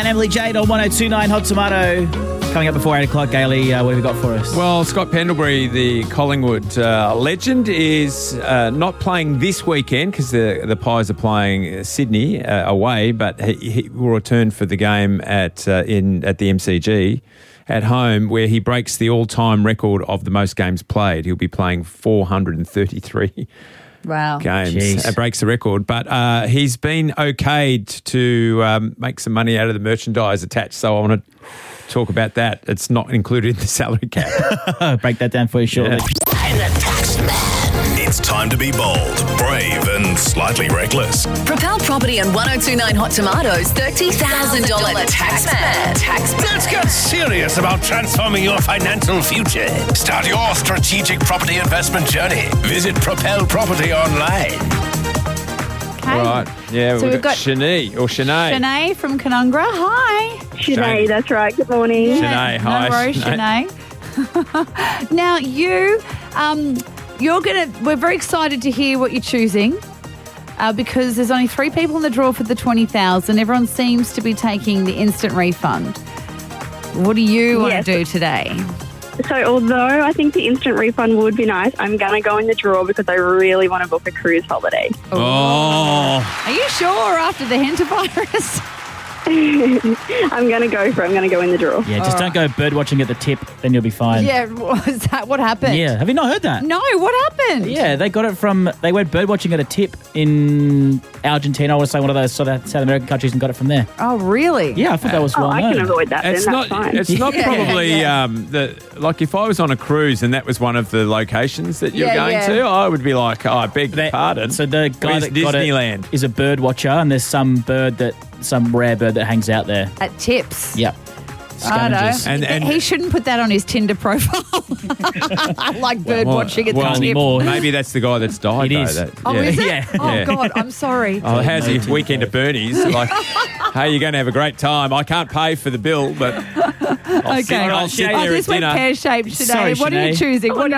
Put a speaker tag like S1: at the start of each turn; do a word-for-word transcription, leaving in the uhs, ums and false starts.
S1: and Emily Jade on one oh two point nine Hot Tomato. Coming up before eight o'clock, Gailey, uh, what have you got for us?
S2: Well, Scott Pendlebury, the Collingwood uh, legend, is uh, not playing this weekend because the the Pies are playing Sydney uh, away, but he, he will return for the game at uh, in at the M C G at home, where he breaks the all-time record of the most games played. He'll be playing four hundred thirty-three
S3: Wow.
S2: games.
S1: Jeez.
S2: It breaks the record, but uh, he's been okayed to um, make some money out of the merchandise attached, so I want to talk about that. It's not included in the salary cap.
S1: Break that down for you shortly.
S2: Yeah.
S4: I'm the tax man. It's time to be bold, brave and slightly reckless.
S5: Propel Property and one oh two point nine Hot Tomatoes thirty thousand dollars tax man. Tax man.
S4: Let's get serious about transforming your financial future. Start your strategic property investment journey. Visit Propel Property online.
S3: Okay.
S2: Right. Yeah,
S3: So
S2: we've,
S3: we've
S2: got,
S3: got
S2: Shanae or Shanae.
S3: Shanae from Canungra. Hi.
S6: Shanae, that's right. Good morning.
S2: Shanae, hi.
S3: No worries,
S2: Shanae.
S3: Shanae. Now, you, um, you're going to, we're very excited to hear what you're choosing uh, because there's only three people in the draw for the twenty thousand. Everyone seems to be taking the instant refund. What do you want
S6: Yes.
S3: to do today?
S6: So although I think the instant refund would be nice, I'm going to go in the draw because I really want to book a cruise holiday.
S2: Oh.
S3: Are you sure after the hantavirus?
S6: I'm going to go for it. I'm going to go in the draw.
S1: Yeah, just don't go bird watching at the tip, then you'll be fine.
S3: Yeah, was that what happened?
S1: Yeah. Have you not heard that?
S3: No, what happened?
S1: Yeah, they got it from, they went bird watching at a tip in Argentina, I want to say one of those sort of South American countries, and got it from there.
S3: Oh, really?
S1: Yeah, I thought that was
S6: Oh,
S1: well
S6: I
S1: known.
S6: can avoid that
S2: It's
S6: then.
S2: not.
S6: That's fine.
S2: It's not
S3: Yeah,
S2: probably
S3: yeah.
S2: Um, the like if I was on a cruise and that was one of the locations that you're
S3: Yeah,
S2: going
S3: yeah.
S2: to, I would be like, oh, I beg
S1: They-
S2: your pardon.
S1: So the guy
S2: Where's
S1: that got
S2: Disneyland?
S1: it is a bird watcher, and there's some bird that, some rare bird that hangs out there.
S3: At tips.
S1: Yep.
S3: I know.
S1: Scavengers.
S2: And- and-
S3: he shouldn't put that on his Tinder profile. I like bird
S2: Well,
S3: watching at
S2: well,
S3: the tip.
S1: anymore.
S2: Maybe that's the guy that's died.
S1: It
S2: though,
S1: is.
S2: that-
S3: Oh,
S2: yeah.
S3: is it?
S1: Yeah.
S3: Oh,
S2: Yeah.
S3: God, I'm sorry.
S2: Oh, how's your
S1: Noted.
S2: weekend at Bernie's? Like, hey, you're going to have a great time. I can't pay for the bill, but I'll sit,
S3: Okay.
S2: I'll sit
S3: Oh,
S2: there
S3: this
S2: at
S3: went
S2: dinner.
S3: pear-shaped today.
S1: Sorry,
S3: What are you
S1: Sinead.
S3: choosing? What